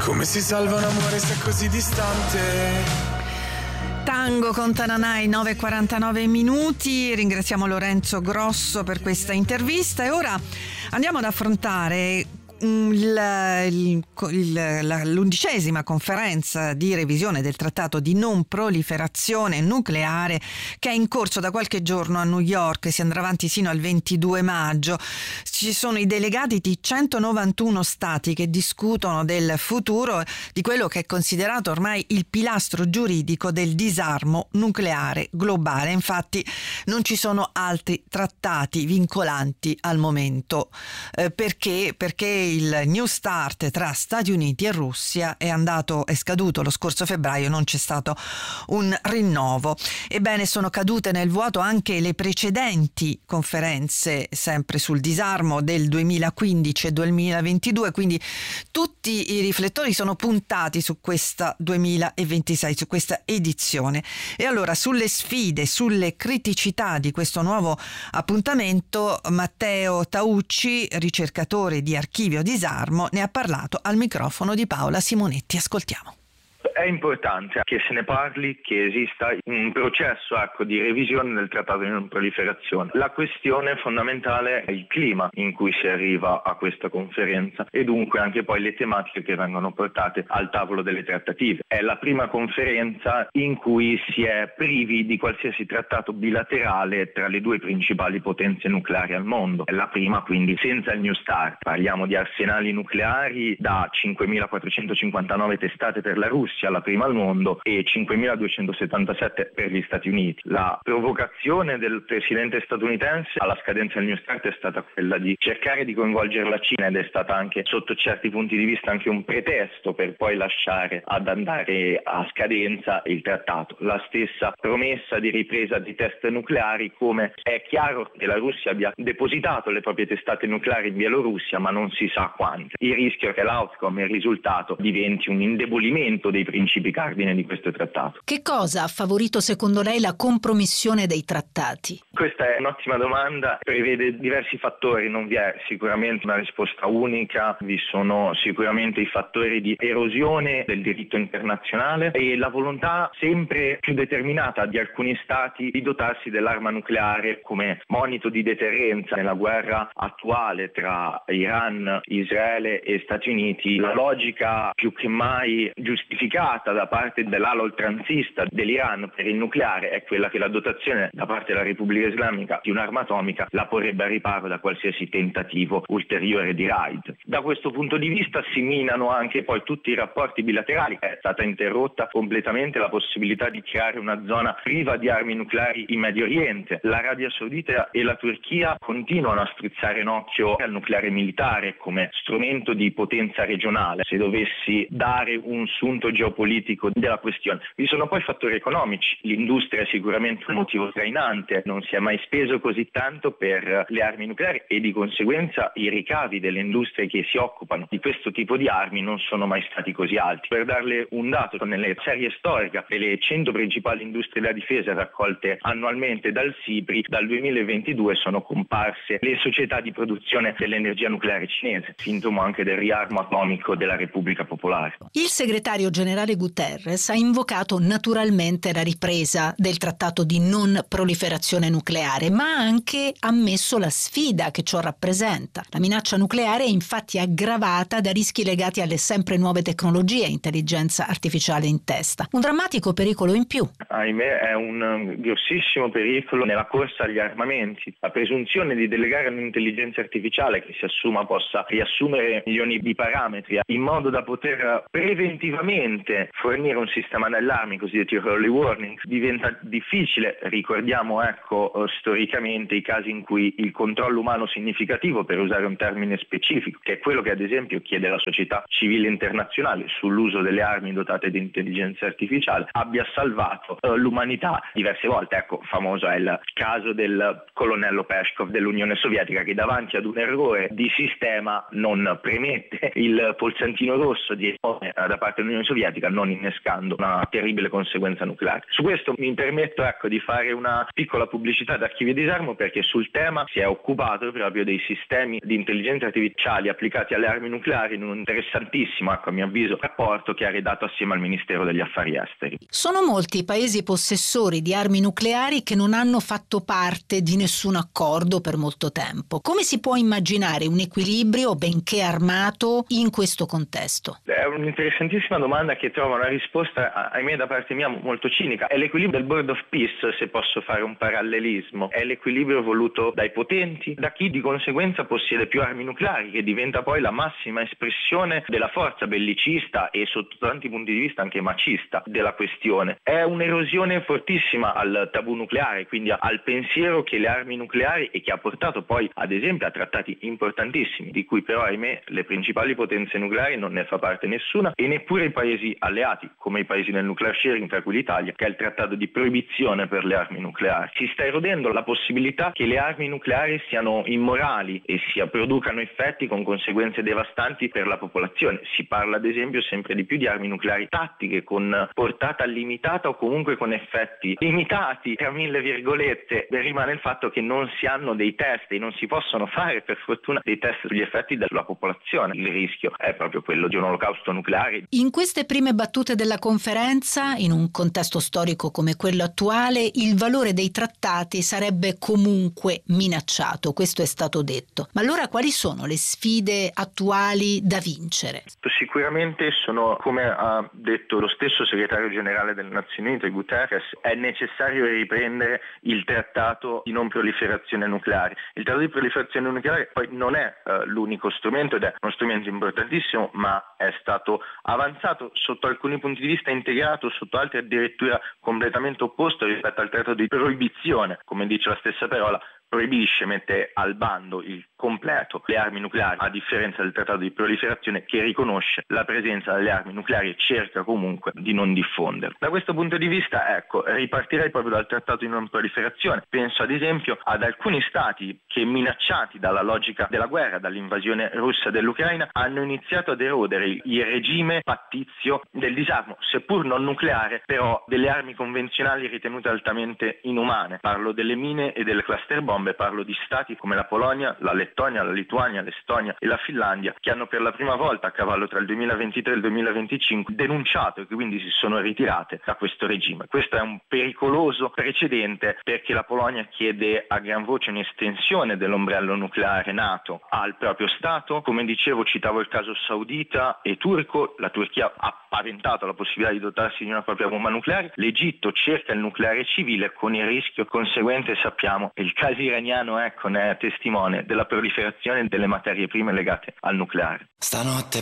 Come si salva un amore se è così distante? Tango con Tananai, 9:49 minuti. Ringraziamo Lorenzo Grosso per questa intervista e ora andiamo ad affrontare l'11ª conferenza di revisione del trattato di non proliferazione nucleare che è in corso da qualche giorno a New York. Si andrà avanti sino al 22 maggio. Ci sono i delegati di 191 stati che discutono del futuro di quello che è considerato ormai il pilastro giuridico del disarmo nucleare globale. Infatti non ci sono altri trattati vincolanti al momento. Perché il New START tra Stati Uniti e Russia è scaduto lo scorso febbraio, non c'è stato un rinnovo. Ebbene, sono cadute nel vuoto anche le precedenti conferenze sempre sul disarmo del 2015 e 2022, quindi tutti i riflettori sono puntati su questa 2026, su questa edizione. E allora sulle sfide, sulle criticità di questo nuovo appuntamento, Matteo Taucci, ricercatore di Archivio Disarmo, ne ha parlato al microfono di Paola Simonetti. Ascoltiamo. È importante che se ne parli, che esista un processo di revisione del trattato di non proliferazione. La questione fondamentale è il clima in cui si arriva a questa conferenza e dunque anche poi le tematiche che vengono portate al tavolo delle trattative. È la prima conferenza in cui si è privi di qualsiasi trattato bilaterale tra le due principali potenze nucleari al mondo. È la prima quindi senza il New START. Parliamo di arsenali nucleari da 5.459 testate per la Russia, la prima al mondo, e 5.277 per gli Stati Uniti. La provocazione del presidente statunitense alla scadenza del New START è stata quella di cercare di coinvolgere la Cina ed è stata anche sotto certi punti di vista anche un pretesto per poi lasciare ad andare a scadenza il trattato. La stessa promessa di ripresa di test nucleari, come è chiaro che la Russia abbia depositato le proprie testate nucleari in Bielorussia, ma non si sa quante. Il rischio è che l'outcome, il risultato, diventi un indebolimento dei principi cardine di questo trattato. Che cosa ha favorito secondo lei la compromissione dei trattati? Questa è un'ottima domanda, prevede diversi fattori, non vi è sicuramente una risposta unica, vi sono sicuramente i fattori di erosione del diritto internazionale e la volontà sempre più determinata di alcuni stati di dotarsi dell'arma nucleare come monito di deterrenza nella guerra attuale tra Iran, Israele e Stati Uniti. La logica più che mai giustificata da parte dell'ala oltranzista dell'Iran per il nucleare è quella che la dotazione da parte della Repubblica Islamica di un'arma atomica la porrebbe a riparo da qualsiasi tentativo ulteriore di raid. Da questo punto di vista si minano anche poi tutti i rapporti bilaterali. È stata interrotta completamente la possibilità di creare una zona priva di armi nucleari in Medio Oriente. L'Arabia Saudita e la Turchia continuano a strizzare un occhio al nucleare militare come strumento di potenza regionale. Se dovessi dare un sunto geopolitico della questione, vi sono poi fattori economici. L'industria è sicuramente un motivo trainante, non si è mai speso così tanto per le armi nucleari e di conseguenza i ricavi delle industrie che si occupano di questo tipo di armi non sono mai stati così alti. Per darle un dato, nelle serie storiche delle 100 principali industrie della difesa raccolte annualmente dal SIPRI, dal 2022 sono comparse le società di produzione dell'energia nucleare cinese, sintomo anche del riarmo atomico della Repubblica Popolare. Il segretario generale Guterres ha invocato naturalmente la ripresa del trattato di non proliferazione nucleare, ma ha anche ammesso la sfida che ciò rappresenta. La minaccia nucleare è infatti aggravata da rischi legati alle sempre nuove tecnologie, intelligenza artificiale in testa. Un drammatico pericolo in più. Ahimè, è un grossissimo pericolo nella corsa agli armamenti. La presunzione di delegare un'intelligenza artificiale che si assuma possa riassumere milioni di parametri in modo da poter preventivamente fornire un sistema d'allarme, cosiddetti early warning, diventa difficile. Ricordiamo storicamente i casi in cui il controllo umano significativo, per usare un termine specifico, che è quello che ad esempio chiede la società civile internazionale sull'uso delle armi dotate di intelligenza artificiale, abbia salvato l'umanità diverse volte. Famoso è il caso del colonnello Peshkov dell'Unione Sovietica, che davanti ad un errore di sistema non premette il pulsantino rosso da parte dell'Unione Sovietica politica, non innescando una terribile conseguenza nucleare. Su questo mi permetto di fare una piccola pubblicità da Archivio Disarmo, perché sul tema si è occupato proprio dei sistemi di intelligenza artificiali applicati alle armi nucleari in un interessantissimo, a mio avviso, rapporto che ha redatto assieme al Ministero degli Affari Esteri. Sono molti i paesi possessori di armi nucleari che non hanno fatto parte di nessun accordo per molto tempo. Come si può immaginare un equilibrio, benché armato, in questo contesto? È un'interessantissima domanda che trova una risposta, ahimè, da parte mia molto cinica. È l'equilibrio del Board of Peace, se posso fare un parallelismo. È l'equilibrio voluto dai potenti, da chi di conseguenza possiede più armi nucleari, che diventa poi la massima espressione della forza bellicista e sotto tanti punti di vista anche macista della questione. È un'erosione fortissima al tabù nucleare, quindi al pensiero che le armi nucleari, e che ha portato poi ad esempio a trattati importantissimi, di cui però ahimè le principali potenze nucleari non ne fa parte nessuna, e neppure i paesi alleati, come i paesi del nuclear sharing, tra cui l'Italia, che ha il trattato di proibizione per le armi nucleari. Si sta erodendo la possibilità che le armi nucleari siano immorali e producano effetti con conseguenze devastanti per la popolazione. Si parla ad esempio sempre di più di armi nucleari tattiche, con portata limitata o comunque con effetti limitati, tra mille virgolette. Rimane il fatto che non si hanno dei test e non si possono fare, per fortuna, dei test sugli effetti sulla popolazione. Il rischio è proprio quello di un olocausto nucleare. In queste prime battute della conferenza, in un contesto storico come quello attuale, il valore dei trattati sarebbe comunque minacciato, questo è stato detto. Ma allora quali sono le sfide attuali da vincere? Sicuramente sono, come ha detto lo stesso segretario generale delle Nazioni Unite, Guterres, è necessario riprendere il trattato di non proliferazione nucleare. Il trattato di proliferazione nucleare poi non è l'unico strumento, ed è uno strumento importantissimo, ma è stato avanzato sotto alcuni punti di vista, integrato sotto altri addirittura completamente opposto rispetto al trattato di proibizione. Come dice la stessa parola, proibisce, mette al bando il completo le armi nucleari, a differenza del trattato di proliferazione che riconosce la presenza delle armi nucleari e cerca comunque di non diffonderle. Da questo punto di vista, ripartirei proprio dal trattato di non proliferazione. Penso ad esempio ad alcuni stati che, minacciati dalla logica della guerra, dall'invasione russa dell'Ucraina, hanno iniziato ad erodere il regime pattizio del disarmo, seppur non nucleare, però delle armi convenzionali ritenute altamente inumane. Parlo delle mine e delle cluster bomb. Parlo di stati come la Polonia, la Lettonia, la Lituania, l'Estonia e la Finlandia, che hanno per la prima volta, a cavallo tra il 2023 e il 2025, denunciato e che quindi si sono ritirate da questo regime. Questo è un pericoloso precedente, perché la Polonia chiede a gran voce un'estensione dell'ombrello nucleare NATO al proprio Stato. Come dicevo, citavo il caso saudita e turco. La Turchia ha paventato la possibilità di dotarsi di una propria bomba nucleare. L'Egitto cerca il nucleare civile, con il rischio conseguente, sappiamo, il caso iraniano ne è testimone, della proliferazione delle materie prime legate al nucleare. Stanotte